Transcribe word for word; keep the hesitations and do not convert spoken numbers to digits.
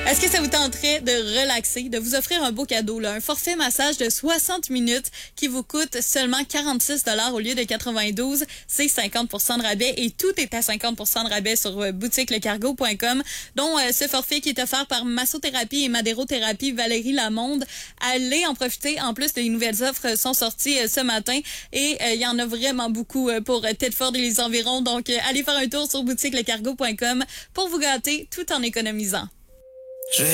Est-ce que ça vous tenterait de relaxer, de vous offrir un beau cadeau, là, un forfait massage de soixante minutes qui vous coûte seulement quarante-six dollars au lieu de quatre-vingt-douze? C'est cinquante pour cent de rabais et tout est à cinquante pour cent de rabais sur euh, boutique le cargo point com, dont euh, ce forfait qui est offert par Massothérapie et Madérothérapie Valérie Lamonde. Allez en profiter. En plus, les nouvelles offres sont sorties euh, ce matin et il euh, y en a vraiment beaucoup euh, pour euh, Thetford et les environs. Donc, euh, allez faire un tour sur boutique le cargo point com pour vous gâter tout en économisant.